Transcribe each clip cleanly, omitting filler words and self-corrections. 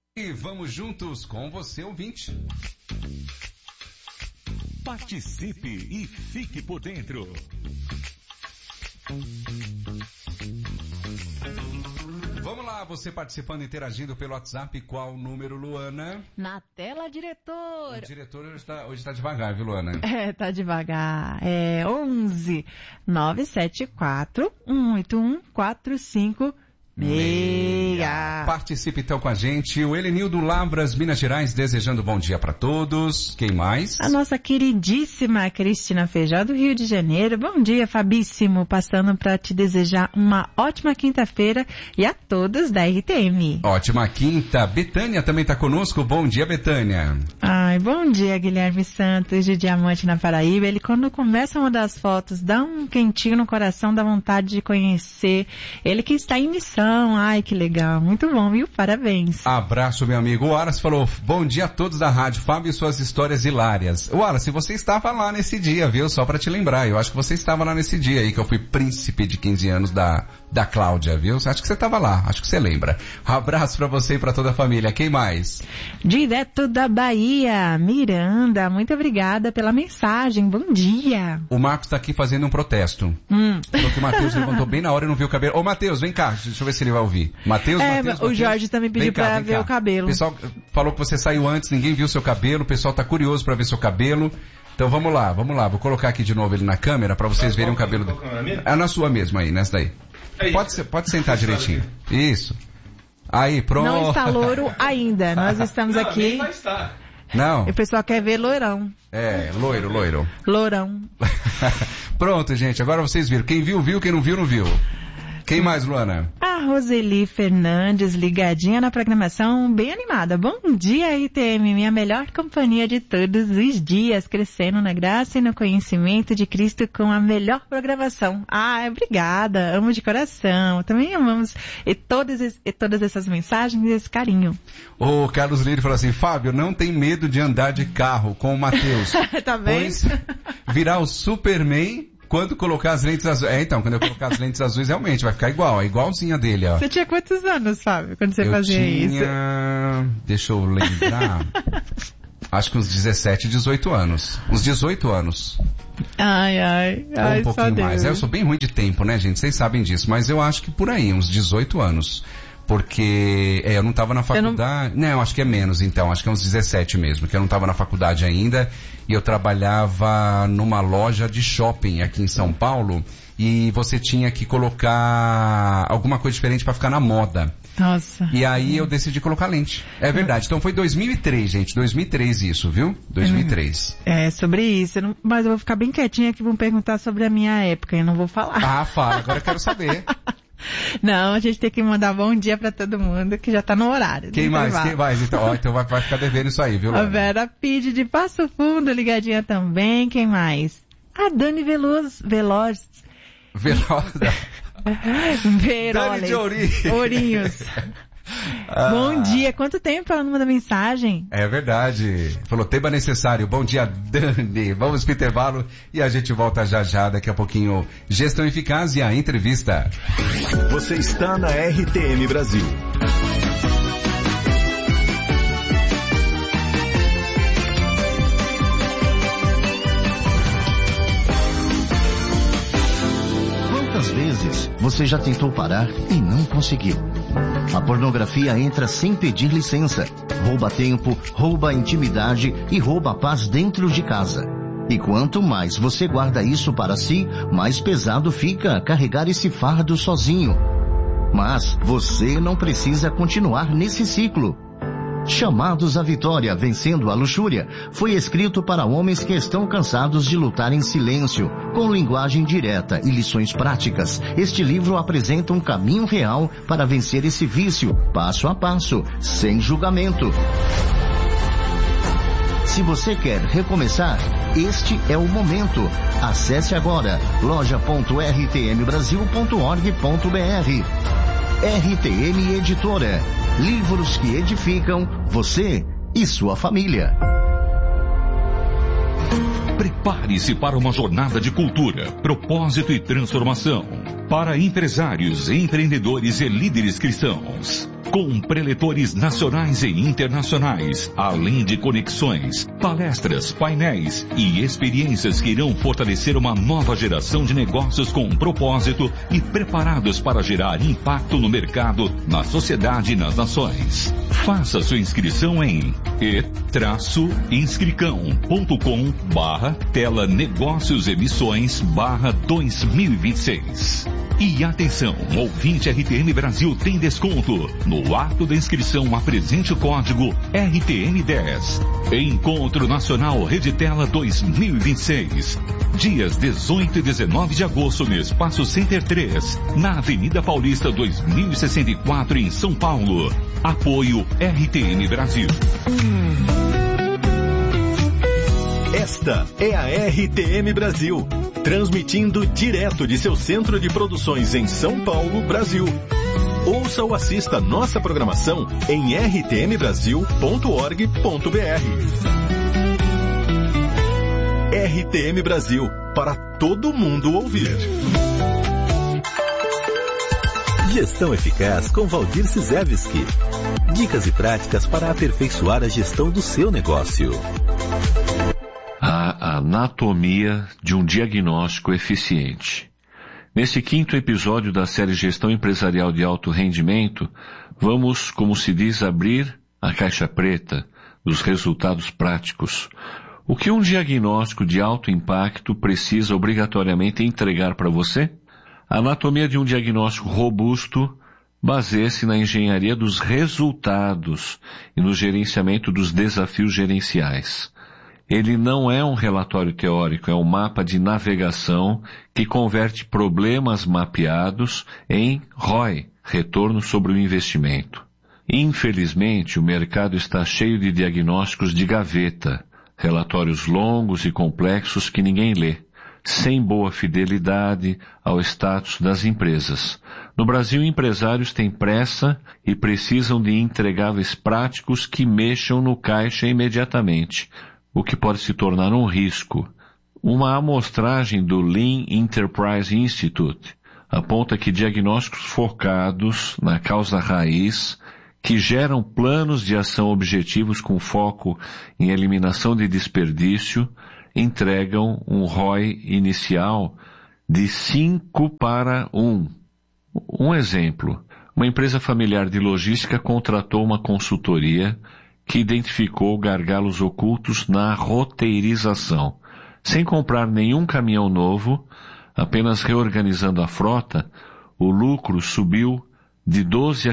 E vamos juntos com você, ouvinte. Participe e fique por dentro. Vamos lá, você participando, interagindo pelo WhatsApp. Qual o número, Luana? Na tela, diretor. O diretor hoje tá devagar, viu, Luana? Tá devagar. 11 974 181 45 meia. Participe então com a gente. O Helenildo Lavras, Minas Gerais, desejando bom dia para todos. Quem mais? A nossa queridíssima Cristina Feijó, do Rio de Janeiro. Bom dia, Fabíssimo. Passando para te desejar uma ótima quinta-feira e a todos da RTM. Ótima quinta. Betânia também está conosco. Bom dia, Betânia. Ai, bom dia, Guilherme Santos, de Diamante, na Paraíba. Ele, quando começa a mandar as fotos, dá um quentinho no coração, dá vontade de conhecer. Ele que está em missão. Ai, que legal. Muito bom, viu? Parabéns. Abraço, meu amigo. O Wallace falou, bom dia a todos da rádio. Fábio e suas histórias hilárias. Wallace, você estava lá nesse dia, viu? Só pra te lembrar. Eu acho que você estava lá nesse dia aí, que eu fui príncipe de 15 anos da Cláudia, viu? Acho que você estava lá. Acho que você lembra. Abraço pra você e pra toda a família. Quem mais? Direto da Bahia, Miranda. Muito obrigada pela mensagem. Bom dia. O Marcos tá aqui fazendo um protesto. Falou que o Matheus levantou bem na hora e não viu o cabelo. Ô, Matheus, vem cá. Deixa eu ver se ele vai ouvir. Matheus. O Jorge também pediu pra ver o cabelo. O pessoal falou que você saiu antes, ninguém viu seu cabelo. O pessoal tá curioso pra ver seu cabelo. Então vamos lá. Vou colocar aqui de novo ele na câmera pra vocês verem o cabelo dele. É na sua mesmo aí, nessa daí. Pode sentar direitinho. Isso. Aí, pronto. Não está louro ainda. Nós estamos aqui. Vai estar. Não. O pessoal quer ver loirão. Loiro. Lourão. Pronto, gente. Agora vocês viram. Quem viu, viu. Quem não viu, não viu. Quem mais, Luana? A Roseli Fernandes, ligadinha na programação, bem animada. Bom dia, ITM, minha melhor companhia de todos os dias, crescendo na graça e no conhecimento de Cristo com a melhor programação. Obrigada, amo de coração. Também amamos e todas essas mensagens e esse carinho. O Carlos Liri falou assim, Fábio, não tem medo de andar de carro com o Matheus. Tá vendo? Pois virar o Superman... Quando colocar as lentes azuis... quando eu colocar as lentes azuis, realmente vai ficar igual. É igualzinha dele, ó. Você tinha quantos anos, Fábio, quando você fazia isso? Deixa eu lembrar... Acho que uns 17, 18 anos. Uns 18 anos. Ai, um pouquinho mais. Eu sou bem ruim de tempo, né, gente? Vocês sabem disso. Mas eu acho que por aí, uns 18 anos. Porque eu não estava na faculdade... Não, acho que é menos então, acho que é uns 17 mesmo, que eu não estava na faculdade ainda e eu trabalhava numa loja de shopping aqui em São Paulo e você tinha que colocar alguma coisa diferente para ficar na moda. Nossa. E aí eu decidi colocar lente. É verdade, então foi 2003, gente, 2003 isso, viu? 2003. Sobre isso, mas eu vou ficar bem quietinha que vão perguntar sobre a minha época, eu não vou falar. Fala, agora eu quero saber. Não, a gente tem que mandar bom dia pra todo mundo, que já tá no horário. Quem mais? Então vai ficar devendo isso aí, viu, Luana? A Vera Pide de Passo Fundo, ligadinha também. Quem mais? A Dani Veloz. Dani de Ourinhos. Bom dia, quanto tempo ela não manda mensagem? É verdade. Falou, tema necessário. Bom dia, Dani. Vamos pro intervalo e a gente volta já, daqui a pouquinho. Gestão Eficaz e a entrevista. Você está na RTM Brasil. Quantas vezes você já tentou parar e não conseguiu? A pornografia entra sem pedir licença, rouba tempo, rouba intimidade e rouba a paz dentro de casa. E quanto mais você guarda isso para si, mais pesado fica carregar esse fardo sozinho. Mas você não precisa continuar nesse ciclo. Chamados à Vitória, Vencendo a Luxúria, foi escrito para homens que estão cansados de lutar em silêncio, com linguagem direta e lições práticas. Este livro apresenta um caminho real para vencer esse vício, passo a passo, sem julgamento. Se você quer recomeçar, este é o momento. Acesse agora loja.rtmbrasil.org.br. RTM Editora. Livros que edificam você e sua família. Prepare-se para uma jornada de cultura, propósito e transformação. Para empresários, empreendedores e líderes cristãos. com preletores nacionais e internacionais, além de conexões, palestras, painéis e experiências que irão fortalecer uma nova geração de negócios com propósito e preparados para gerar impacto no mercado, na sociedade e nas nações. Faça sua inscrição em e-inscricão.com/telanegóciosemissões/2026. E atenção, ouvinte RTM Brasil tem desconto. No ato da inscrição, apresente o código RTM10. Encontro Nacional Reditela 2026. Dias 18 e 19 de agosto no Espaço Center 3, na Avenida Paulista 2064 em São Paulo. Apoio RTM Brasil. Esta é a RTM Brasil, transmitindo direto de seu centro de produções em São Paulo, Brasil. Ouça ou assista nossa programação em rtmbrasil.org.br. RTM Brasil, para todo mundo ouvir. Gestão Eficaz com Valdir Cizewski. Dicas e práticas para aperfeiçoar a gestão do seu negócio. A anatomia de um diagnóstico eficiente. Nesse 5º episódio da série Gestão Empresarial de Alto Rendimento, vamos, como se diz, abrir a caixa preta dos resultados práticos. O que um diagnóstico de alto impacto precisa obrigatoriamente entregar para você? A anatomia de um diagnóstico robusto baseia-se na engenharia dos resultados e no gerenciamento dos desafios gerenciais. Ele não é um relatório teórico, é um mapa de navegação que converte problemas mapeados em ROI, retorno sobre o investimento. Infelizmente, o mercado está cheio de diagnósticos de gaveta, relatórios longos e complexos que ninguém lê, sem boa fidelidade ao status das empresas. No Brasil, empresários têm pressa e precisam de entregáveis práticos que mexam no caixa imediatamente, o que pode se tornar um risco. Uma amostragem do Lean Enterprise Institute aponta que diagnósticos focados na causa raiz, que geram planos de ação objetivos com foco em eliminação de desperdício, entregam um ROI inicial de 5:1. Um exemplo, uma empresa familiar de logística contratou uma consultoria que identificou gargalos ocultos na roteirização. Sem comprar nenhum caminhão novo, apenas reorganizando a frota, o lucro subiu de 12% a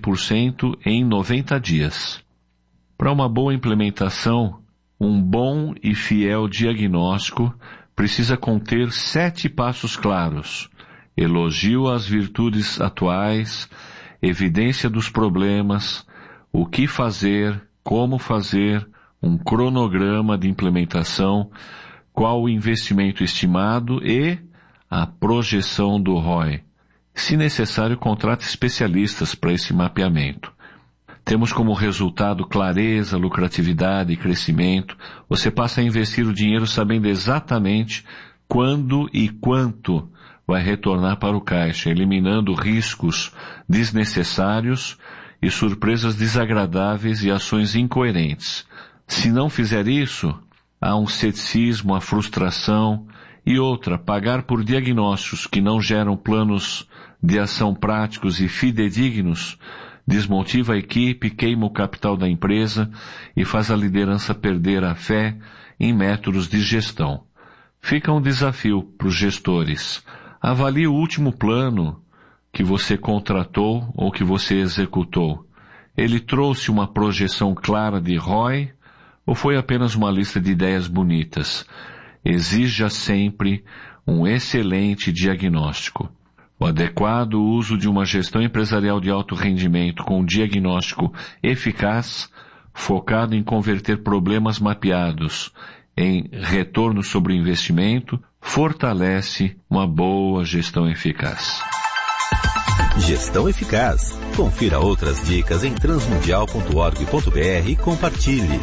15% em 90 dias. Para uma boa implementação, um bom e fiel diagnóstico precisa conter 7 passos claros: elogio às virtudes atuais, evidência dos problemas, o que fazer, como fazer, um cronograma de implementação, qual o investimento estimado e a projeção do ROI. Se necessário, contrate especialistas para esse mapeamento. Temos como resultado clareza, lucratividade e crescimento. Você passa a investir o dinheiro sabendo exatamente quando e quanto vai retornar para o caixa, eliminando riscos desnecessários e surpresas desagradáveis e ações incoerentes. Se não fizer isso, há um ceticismo, a frustração e outra, pagar por diagnósticos que não geram planos de ação práticos e fidedignos, desmotiva a equipe, queima o capital da empresa e faz a liderança perder a fé em métodos de gestão. Fica um desafio para os gestores. Avalie o último plano que você contratou ou que você executou. Ele trouxe uma projeção clara de ROI ou foi apenas uma lista de ideias bonitas? Exija sempre um excelente diagnóstico. O adequado uso de uma gestão empresarial de alto rendimento com um diagnóstico eficaz, focado em converter problemas mapeados em retorno sobre o investimento, fortalece uma boa gestão eficaz. Gestão Eficaz. Confira outras dicas em transmundial.org.br e compartilhe.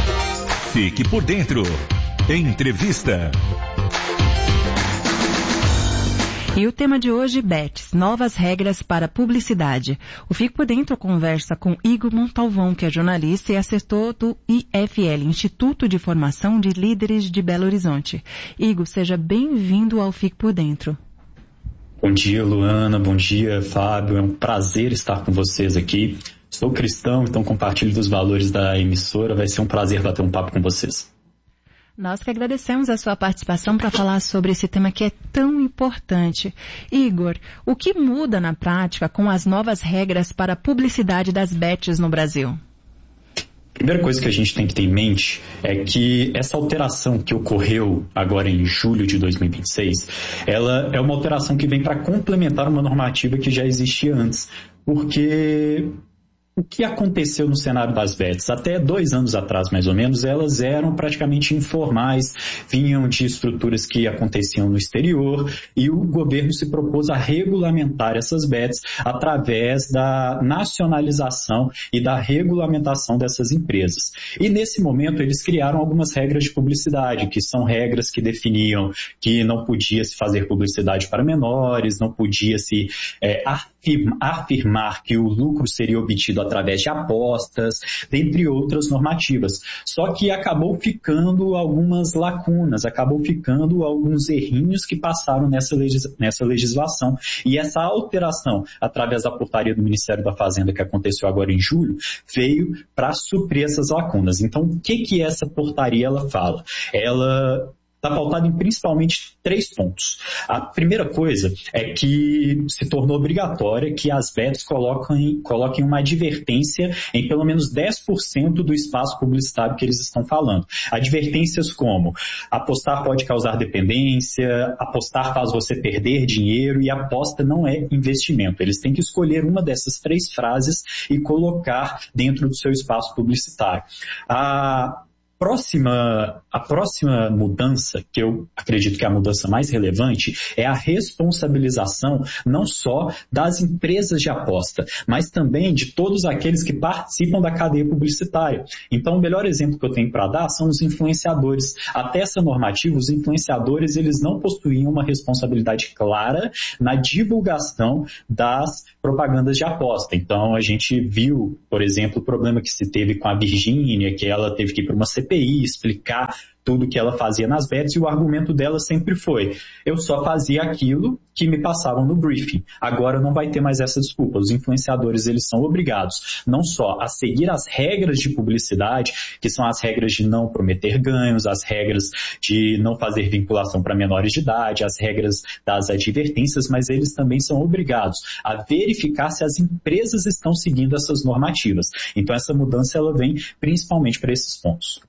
Fique por dentro. Entrevista. E o tema de hoje, bets, novas regras para publicidade. O Fique por Dentro conversa com Igor Montalvão, que é jornalista e assessor do IFL, Instituto de Formação de Líderes de Belo Horizonte. Igor, seja bem-vindo ao Fique por Dentro. Bom dia, Luana. Bom dia, Fábio. É um prazer estar com vocês aqui. Sou cristão, então compartilho dos valores da emissora. Vai ser um prazer bater um papo com vocês. Nós que agradecemos a sua participação para falar sobre esse tema que é tão importante. Igor, o que muda na prática com as novas regras para a publicidade das bets no Brasil? A primeira coisa que a gente tem que ter em mente é que essa alteração que ocorreu agora em julho de 2026, ela é uma alteração que vem para complementar uma normativa que já existia antes. Porque o que aconteceu no cenário das bets? Até 2 anos atrás, mais ou menos, elas eram praticamente informais, vinham de estruturas que aconteciam no exterior e o governo se propôs a regulamentar essas bets através da nacionalização e da regulamentação dessas empresas. E nesse momento eles criaram algumas regras de publicidade, que são regras que definiam que não podia se fazer publicidade para menores, não podia se afirmar que o lucro seria obtido através de apostas, dentre outras normativas. Só que acabou ficando algumas lacunas, acabou ficando alguns errinhos que passaram nessa legislação. E essa alteração, através da portaria do Ministério da Fazenda, que aconteceu agora em julho, veio para suprir essas lacunas. Então, o que essa portaria ela fala? Ela está pautada em principalmente 3 pontos. A primeira coisa é que se tornou obrigatória que as bets coloquem uma advertência em pelo menos 10% do espaço publicitário que eles estão falando. Advertências como apostar pode causar dependência, apostar faz você perder dinheiro e aposta não é investimento. Eles têm que escolher uma dessas 3 frases e colocar dentro do seu espaço publicitário. A próxima mudança, que eu acredito que é a mudança mais relevante, é a responsabilização não só das empresas de aposta, mas também de todos aqueles que participam da cadeia publicitária. Então, o melhor exemplo que eu tenho para dar são os influenciadores. Até essa normativa, os influenciadores eles não possuíam uma responsabilidade clara na divulgação das propagandas de aposta. Então, a gente viu, por exemplo, o problema que se teve com a Virgínia, que ela teve que ir para uma CPI, explicar tudo o que ela fazia nas bets, e o argumento dela sempre foi: eu só fazia aquilo que me passavam no briefing. Agora não vai ter mais essa desculpa. Os influenciadores eles são obrigados não só a seguir as regras de publicidade, que são as regras de não prometer ganhos, as regras de não fazer vinculação para menores de idade, as regras das advertências, mas eles também são obrigados a verificar se as empresas estão seguindo essas normativas. Então essa mudança ela vem principalmente para esses pontos.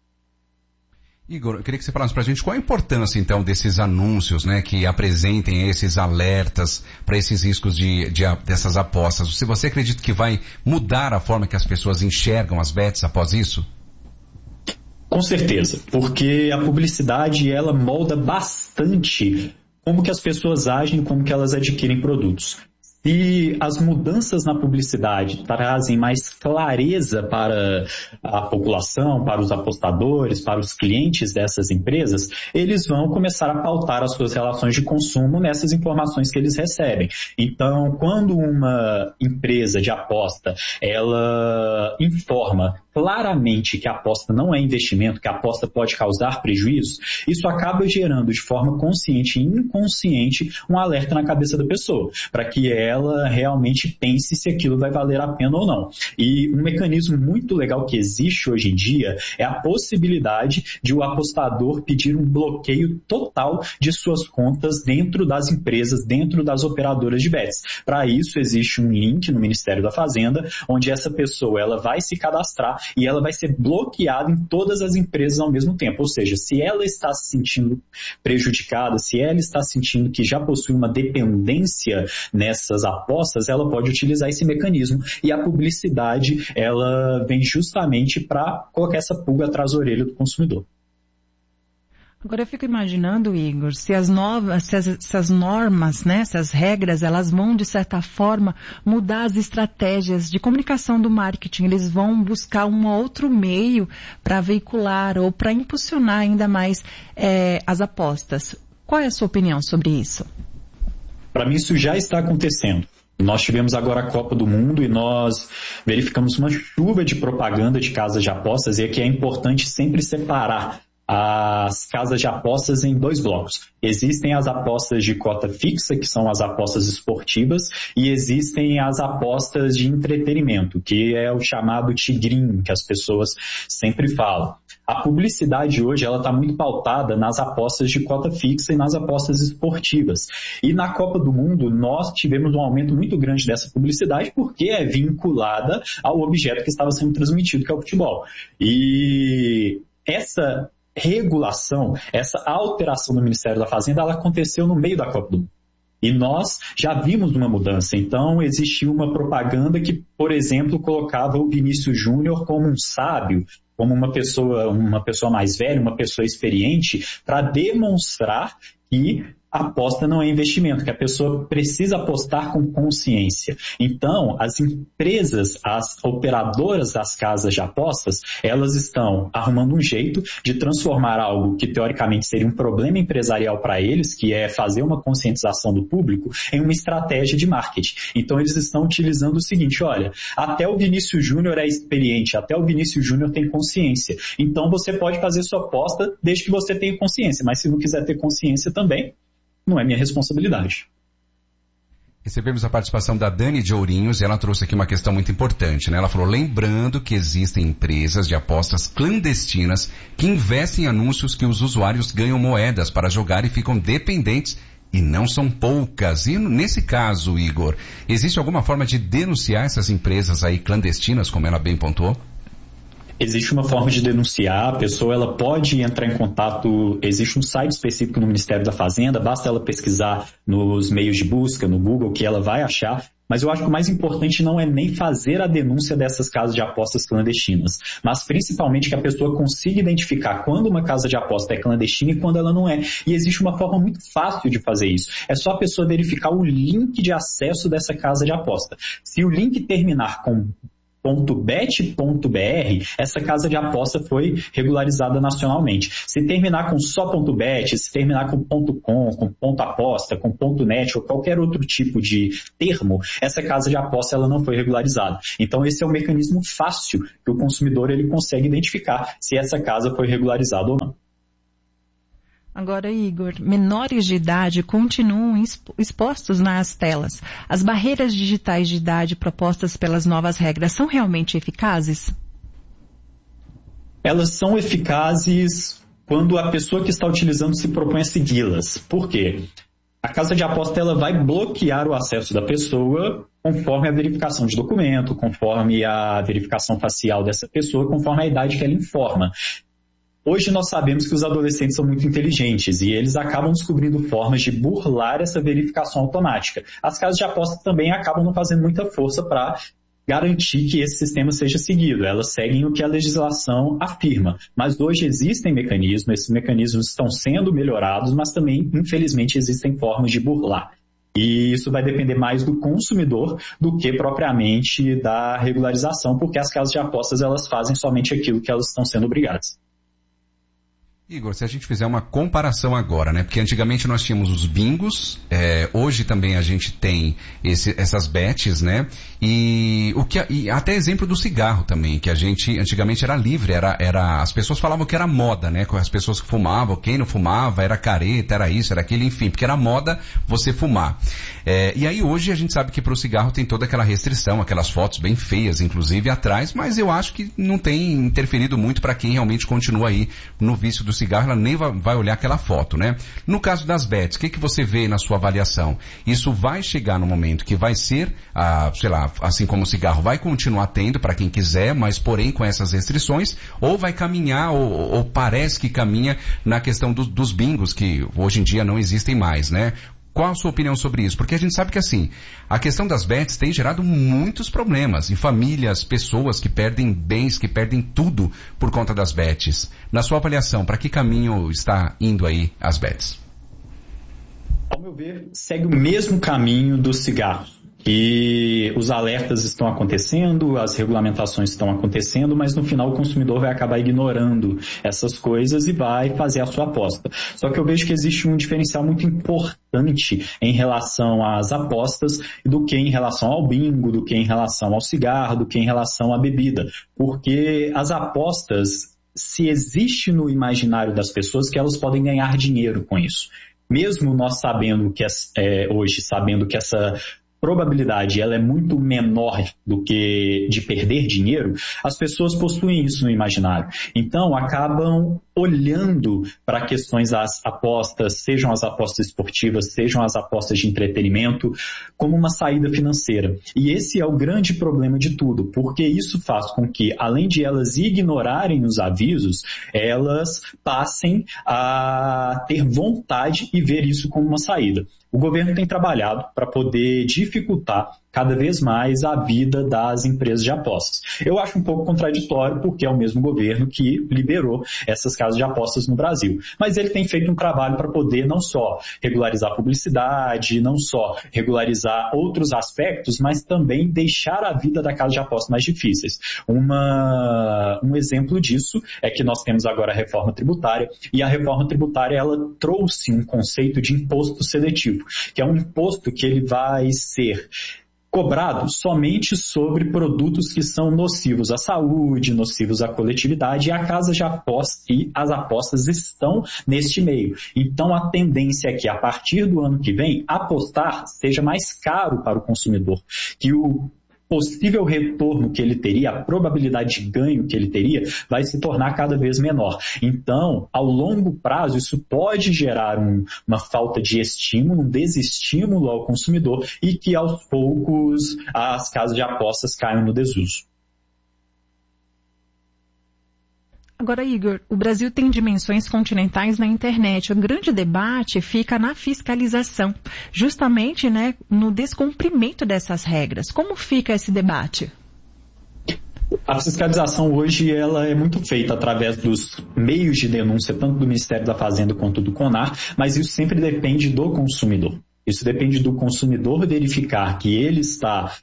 Igor, eu queria que você falasse pra gente qual a importância, então, desses anúncios, né, que apresentem esses alertas para esses riscos dessas apostas. Se você acredita que vai mudar a forma que as pessoas enxergam as bets após isso? Com certeza, porque a publicidade, ela molda bastante como que as pessoas agem, como que elas adquirem produtos. Se as mudanças na publicidade trazem mais clareza para a população, para os apostadores, para os clientes dessas empresas, eles vão começar a pautar as suas relações de consumo nessas informações que eles recebem. Então, quando uma empresa de aposta, ela informa claramente que a aposta não é investimento, que a aposta pode causar prejuízo, isso acaba gerando de forma consciente e inconsciente um alerta na cabeça da pessoa, para que ela realmente pense se aquilo vai valer a pena ou não. E um mecanismo muito legal que existe hoje em dia é a possibilidade de o apostador pedir um bloqueio total de suas contas dentro das empresas, dentro das operadoras de bets. Para isso existe um link no Ministério da Fazenda, onde essa pessoa ela vai se cadastrar e ela vai ser bloqueada em todas as empresas ao mesmo tempo. Ou seja, se ela está se sentindo prejudicada, se ela está sentindo que já possui uma dependência nessas apostas, ela pode utilizar esse mecanismo. E a publicidade, ela vem justamente para colocar essa pulga atrás da orelha do consumidor. Agora eu fico imaginando, Igor, se as normas, né, essas regras, elas vão, de certa forma, mudar as estratégias de comunicação do marketing. Eles vão buscar um outro meio para veicular ou para impulsionar ainda mais as apostas. Qual é a sua opinião sobre isso? Para mim, isso já está acontecendo. Nós tivemos agora a Copa do Mundo e nós verificamos uma chuva de propaganda de casas de apostas, e aqui é importante sempre separar as casas de apostas em 2 blocos. Existem as apostas de cota fixa, que são as apostas esportivas, e existem as apostas de entretenimento, que é o chamado tigrinho, que as pessoas sempre falam. A publicidade hoje está muito pautada nas apostas de cota fixa e nas apostas esportivas. E na Copa do Mundo, nós tivemos um aumento muito grande dessa publicidade, porque é vinculada ao objeto que estava sendo transmitido, que é o futebol. E essa regulação, essa alteração do Ministério da Fazenda, ela aconteceu no meio da Copa do Mundo. E nós já vimos uma mudança. Então, existiu uma propaganda que, por exemplo, colocava o Vinícius Júnior como um sábio, como uma pessoa mais velha, uma pessoa experiente, para demonstrar que a aposta não é investimento, que a pessoa precisa apostar com consciência. Então, as empresas, as operadoras das casas de apostas, elas estão arrumando um jeito de transformar algo que teoricamente seria um problema empresarial para eles, que é fazer uma conscientização do público, em uma estratégia de marketing. Então, eles estão utilizando o seguinte: olha, até o Vinícius Júnior é experiente, até o Vinícius Júnior tem consciência. Então, você pode fazer sua aposta desde que você tenha consciência, mas se não quiser ter consciência também, não é minha responsabilidade. Recebemos a participação da Dani de Ourinhos e ela trouxe aqui uma questão muito importante, né? Ela falou, lembrando que existem empresas de apostas clandestinas que investem em anúncios que os usuários ganham moedas para jogar e ficam dependentes, e não são poucas. E nesse caso, Igor, existe alguma forma de denunciar essas empresas aí clandestinas, como ela bem pontuou? Existe uma forma de denunciar, a pessoa ela pode entrar em contato, existe um site específico no Ministério da Fazenda, basta ela pesquisar nos meios de busca, no Google, que ela vai achar. Mas eu acho que o mais importante não é nem fazer a denúncia dessas casas de apostas clandestinas, mas principalmente que a pessoa consiga identificar quando uma casa de aposta é clandestina e quando ela não é. E existe uma forma muito fácil de fazer isso. É só a pessoa verificar o link de acesso dessa casa de aposta. Se o link terminar com .bet.br, essa casa de aposta foi regularizada nacionalmente. Se terminar com só .bet, se terminar com .com, com .aposta, com .net ou qualquer outro tipo de termo, essa casa de aposta ela não foi regularizada. Então esse é um mecanismo fácil que o consumidor ele consegue identificar se essa casa foi regularizada ou não. Agora, Igor, menores de idade continuam expostos nas telas. As barreiras digitais de idade propostas pelas novas regras são realmente eficazes? Elas são eficazes quando a pessoa que está utilizando se propõe a segui-las. Por quê? A casa de aposta ela vai bloquear o acesso da pessoa conforme a verificação de documento, conforme a verificação facial dessa pessoa, conforme a idade que ela informa. Hoje nós sabemos que os adolescentes são muito inteligentes e eles acabam descobrindo formas de burlar essa verificação automática. As casas de aposta também acabam não fazendo muita força para garantir que esse sistema seja seguido. Elas seguem o que a legislação afirma. Mas hoje existem mecanismos, esses mecanismos estão sendo melhorados, mas também, infelizmente, existem formas de burlar. E isso vai depender mais do consumidor do que propriamente da regularização, porque as casas de apostas elas fazem somente aquilo que elas estão sendo obrigadas. Igor, se a gente fizer uma comparação agora, né? Porque antigamente nós tínhamos os bingos, hoje também a gente tem essas bets, né? E até exemplo do cigarro também, que a gente antigamente era livre, as pessoas falavam que era moda, né? Com as pessoas que fumavam, quem não fumava, era careta, era isso, era aquilo, enfim, porque era moda você fumar. E aí hoje a gente sabe que para o cigarro tem toda aquela restrição, aquelas fotos bem feias, inclusive, atrás, mas eu acho que não tem interferido muito para quem realmente continua aí no vício do cigarro, ela nem vai olhar aquela foto, né? No caso das bets, o que você vê na sua avaliação? Isso vai chegar no momento que vai ser, sei lá, assim como o cigarro, vai continuar tendo para quem quiser, mas porém com essas restrições, ou vai caminhar, ou parece que caminha na questão dos bingos, que hoje em dia não existem mais, né? Qual a sua opinião sobre isso? Porque a gente sabe que assim, a questão das bets tem gerado muitos problemas em famílias, pessoas que perdem bens, que perdem tudo por conta das bets. Na sua avaliação, para que caminho está indo aí as bets? Ao meu ver, segue o mesmo caminho dos cigarros. que os alertas estão acontecendo, as regulamentações estão acontecendo, mas no final o consumidor vai acabar ignorando essas coisas e vai fazer a sua aposta. Só que eu vejo que existe um diferencial muito importante em relação às apostas do que em relação ao bingo, do que em relação ao cigarro, do que em relação à bebida. Porque as apostas, se existe no imaginário das pessoas que elas podem ganhar dinheiro com isso. Mesmo nós sabendo que hoje, sabendo que essa probabilidade ela é muito menor do que de perder dinheiro, as pessoas possuem isso no imaginário. Então, acabam olhando para questões das apostas, sejam as apostas esportivas, sejam as apostas de entretenimento, como uma saída financeira. E esse é o grande problema de tudo, porque isso faz com que, além de elas ignorarem os avisos, elas passem a ter vontade e ver isso como uma saída. O governo tem trabalhado para poder dificultar cada vez mais a vida das empresas de apostas. Eu acho um pouco contraditório, porque é o mesmo governo que liberou essas casas de apostas no Brasil. Mas ele tem feito um trabalho para poder não só regularizar a publicidade, não só regularizar outros aspectos, mas também deixar a vida da casa de apostas mais difíceis. Um exemplo disso é que nós temos agora a reforma tributária, e a reforma tributária ela trouxe um conceito de imposto seletivo, que é um imposto que ele vai ser cobrado somente sobre produtos que são nocivos à saúde, nocivos à coletividade, e a casa de apostas e as apostas estão neste meio. Então, a tendência é que, a partir do ano que vem, apostar seja mais caro para o consumidor, que o possível retorno que ele teria, a probabilidade de ganho que ele teria, vai se tornar cada vez menor. Então, ao longo prazo, isso pode gerar uma falta de estímulo, um desestímulo ao consumidor e que, aos poucos, as casas de apostas caiam no desuso. Agora, Igor, o Brasil tem dimensões continentais na internet. O grande debate fica na fiscalização, justamente, né, no descumprimento dessas regras. Como fica esse debate? A fiscalização hoje ela é muito feita através dos meios de denúncia, tanto do Ministério da Fazenda quanto do CONAR, mas isso sempre depende do consumidor. Isso depende do consumidor verificar que ele está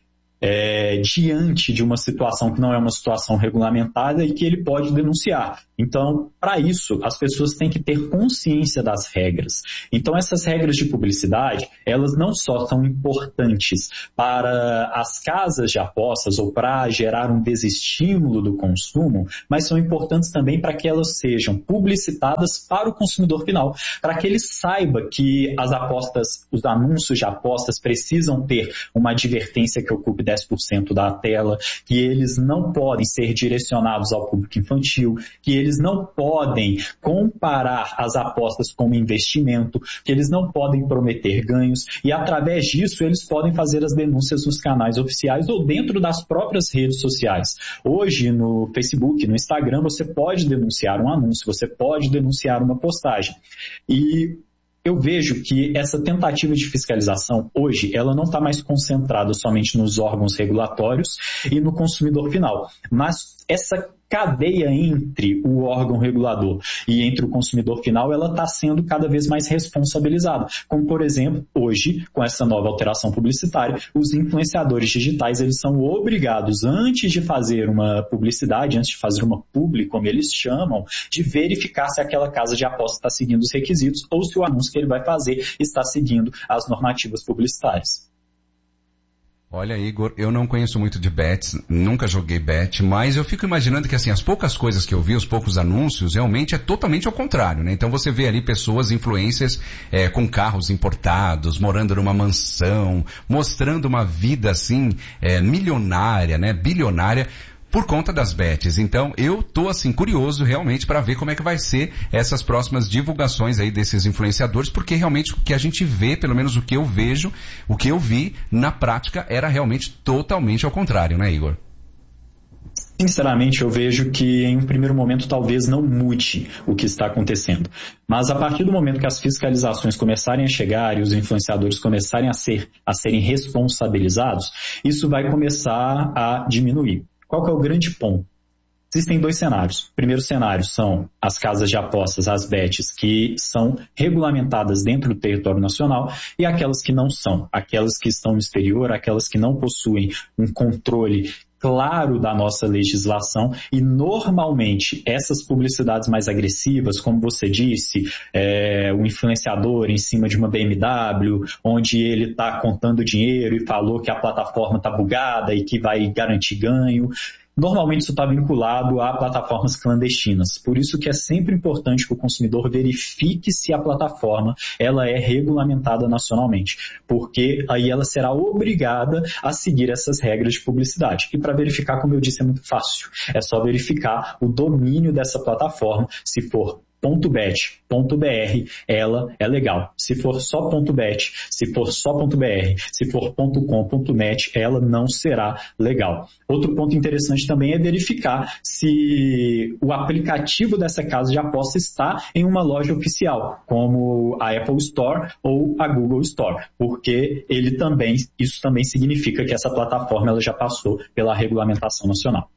diante de uma situação que não é uma situação regulamentada e que ele pode denunciar. Então, para isso, as pessoas têm que ter consciência das regras. Então, essas regras de publicidade, elas não só são importantes para as casas de apostas ou para gerar um desestímulo do consumo, mas são importantes também para que elas sejam publicitadas para o consumidor final, para que ele saiba que as apostas, os anúncios de apostas precisam ter uma advertência que ocupe 10% da tela, que eles não podem ser direcionados ao público infantil, que eles não podem comparar as apostas como investimento, que eles não podem prometer ganhos, e através disso eles podem fazer as denúncias nos canais oficiais ou dentro das próprias redes sociais. Hoje no Facebook, no Instagram, você pode denunciar um anúncio, você pode denunciar uma postagem. E eu vejo que essa tentativa de fiscalização hoje, ela não está mais concentrada somente nos órgãos regulatórios e no consumidor final, mas essa cadeia entre o órgão regulador e entre o consumidor final, ela está sendo cada vez mais responsabilizada. Como, por exemplo, hoje, com essa nova alteração publicitária, os influenciadores digitais, eles são obrigados, antes de fazer uma publicidade, antes de fazer uma publi, como eles chamam, de verificar se aquela casa de aposta está seguindo os requisitos ou se o anúncio que ele vai fazer está seguindo as normativas publicitárias. Olha, Igor, eu não conheço muito de bets, nunca joguei bet, mas eu fico imaginando que assim, as poucas coisas que eu vi, os poucos anúncios, realmente é totalmente ao contrário, né? Então você vê ali pessoas, influencers, com carros importados, morando numa mansão, mostrando uma vida assim, milionária, né? Bilionária, por conta das bets. Então, eu tô assim curioso realmente para ver como é que vai ser essas próximas divulgações aí desses influenciadores, porque realmente o que a gente vê, pelo menos o que eu vejo, o que eu vi na prática era realmente totalmente ao contrário, né, Igor? Sinceramente, eu vejo que em um primeiro momento talvez não mude o que está acontecendo. Mas a partir do momento que as fiscalizações começarem a chegar e os influenciadores começarem a serem responsabilizados, isso vai começar a diminuir. Qual que é o grande ponto? Existem 2 cenários. O primeiro cenário são as casas de apostas, as bets, que são regulamentadas dentro do território nacional, e aquelas que não são, aquelas que estão no exterior, aquelas que não possuem um controle claro da nossa legislação, e normalmente essas publicidades mais agressivas, como você disse, o influenciador em cima de uma BMW, onde ele está contando dinheiro e falou que a plataforma está bugada e que vai garantir ganho, normalmente isso está vinculado a plataformas clandestinas. Por isso que é sempre importante que o consumidor verifique se a plataforma ela é regulamentada nacionalmente, porque aí ela será obrigada a seguir essas regras de publicidade. E para verificar, como eu disse, é muito fácil. É só verificar o domínio dessa plataforma. Se for .bet, .br, ela é legal. Se for só .bet, se for só .br, se for .com, .net, ela não será legal. Outro ponto interessante também é verificar se o aplicativo dessa casa de aposta está em uma loja oficial, como a Apple Store ou a Google Store, porque isso também significa que essa plataforma ela já passou pela regulamentação nacional.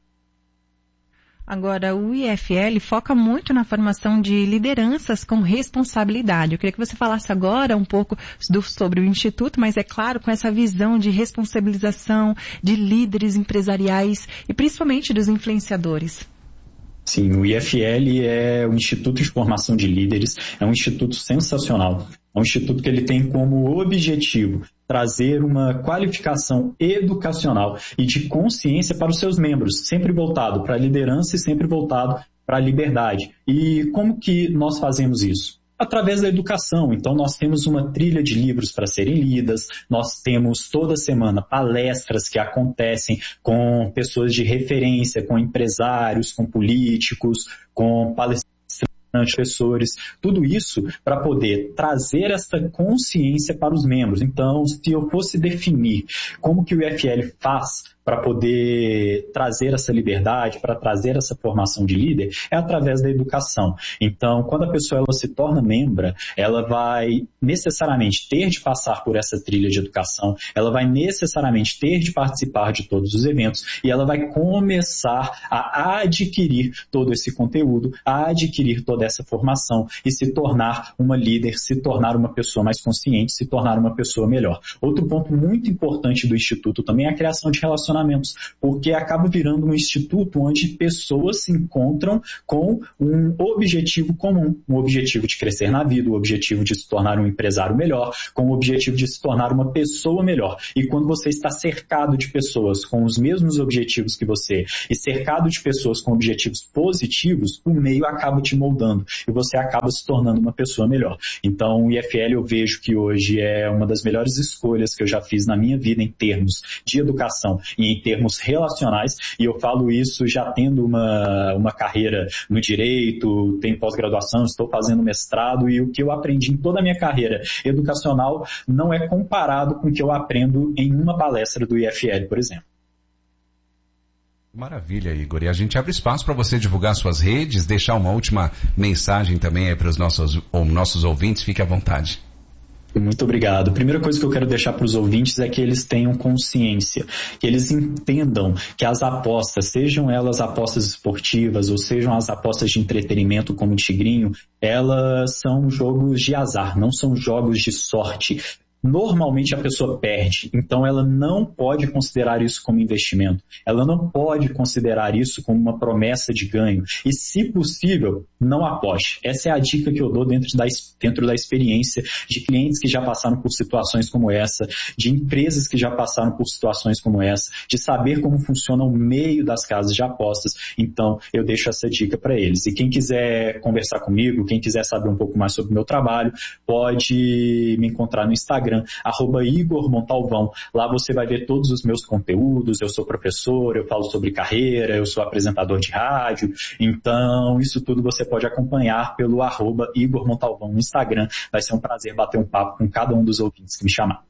Agora, o IFL foca muito na formação de lideranças com responsabilidade. Eu queria que você falasse agora um pouco sobre o Instituto, mas é claro, com essa visão de responsabilização de líderes empresariais e principalmente dos influenciadores. Sim, o IFL é o Instituto de Formação de Líderes, é um instituto sensacional. É um instituto que ele tem como objetivo trazer uma qualificação educacional e de consciência para os seus membros, sempre voltado para a liderança e sempre voltado para a liberdade. E como que nós fazemos isso? Através da educação. Então, nós temos uma trilha de livros para serem lidas, nós temos toda semana palestras que acontecem com pessoas de referência, com empresários, com políticos, com palestrantes, professores, tudo isso para poder trazer essa consciência para os membros. Então, se eu fosse definir como que o IFL faz para poder trazer essa liberdade, para trazer essa formação de líder, é através da educação. Então, quando a pessoa ela se torna membra, ela vai necessariamente ter de passar por essa trilha de educação, ela vai necessariamente ter de participar de todos os eventos e ela vai começar a adquirir todo esse conteúdo, a adquirir toda essa formação e se tornar uma líder, se tornar uma pessoa mais consciente, se tornar uma pessoa melhor. Outro ponto muito importante do Instituto também é a criação de relacionamentos, porque acaba virando um instituto onde pessoas se encontram com um objetivo comum, um objetivo de crescer na vida, o objetivo de se tornar um empresário melhor, com o objetivo de se tornar uma pessoa melhor. E quando você está cercado de pessoas com os mesmos objetivos que você e cercado de pessoas com objetivos positivos, o meio acaba te moldando e você acaba se tornando uma pessoa melhor. Então, o IFL eu vejo que hoje é uma das melhores escolhas que eu já fiz na minha vida em termos de educação e em termos relacionais, e eu falo isso já tendo uma carreira no direito, tenho pós-graduação, estou fazendo mestrado, e o que eu aprendi em toda a minha carreira educacional não é comparado com o que eu aprendo em uma palestra do IFL, por exemplo. Maravilha, Igor. E a gente abre espaço para você divulgar suas redes, deixar uma última mensagem também aí para os nossos ouvintes. Fique à vontade. Muito obrigado. A primeira coisa que eu quero deixar para os ouvintes é que eles tenham consciência, que eles entendam que as apostas, sejam elas apostas esportivas ou sejam as apostas de entretenimento como o Tigrinho, elas são jogos de azar, não são jogos de sorte. Normalmente a pessoa perde, então ela não pode considerar isso como investimento, ela não pode considerar isso como uma promessa de ganho e, se possível, não aposte. Essa é a dica que eu dou dentro da experiência de clientes que já passaram por situações como essa, de empresas que já passaram por situações como essa, de saber como funciona o meio das casas de apostas. Então eu deixo essa dica para eles. E quem quiser conversar comigo, quem quiser saber um pouco mais sobre o meu trabalho, pode me encontrar no Instagram, @Igor Montalvão. Lá você vai ver todos os meus conteúdos. Eu sou professor, eu falo sobre carreira, eu sou apresentador de rádio. Então, isso tudo você pode acompanhar pelo @Igor Montalvão no Instagram. Vai ser um prazer bater um papo com cada um dos ouvintes que me chamar.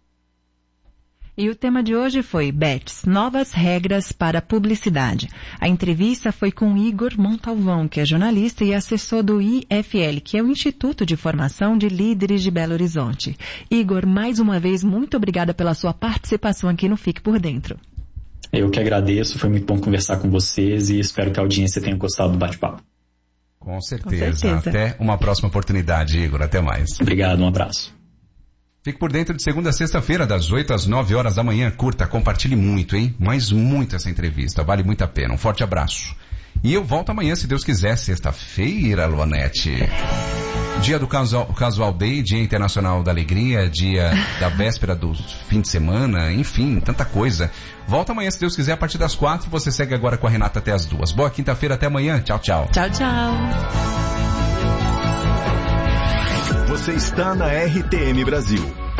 E o tema de hoje foi BETS, novas regras para publicidade. A entrevista foi com Igor Montalvão, que é jornalista e assessor do IFL, que é o Instituto de Formação de Líderes de Belo Horizonte. Igor, mais uma vez, muito obrigada pela sua participação aqui no Fique por Dentro. Eu que agradeço, foi muito bom conversar com vocês e espero que a audiência tenha gostado do bate-papo. Com certeza. Até uma próxima oportunidade, Igor. Até mais. Obrigado, um abraço. Fique por dentro de segunda a sexta-feira, das 8 às 9 horas da manhã. Curta, compartilhe muito, hein? Mas muito essa entrevista, vale muito a pena. Um forte abraço. E eu volto amanhã, se Deus quiser, sexta-feira, Luanete. Dia do Casual Day, Dia Internacional da Alegria, dia da véspera do fim de semana, enfim, tanta coisa. Volta amanhã, se Deus quiser, a partir das 4. Você segue agora com a Renata até as 2. Boa quinta-feira, até amanhã. Tchau, tchau. Tchau, tchau. Você está na RTM Brasil.